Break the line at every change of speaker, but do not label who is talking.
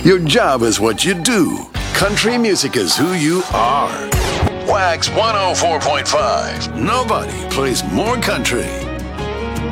Your job is what you do. Country music is who you are. Wax 104.5. Nobody plays more country.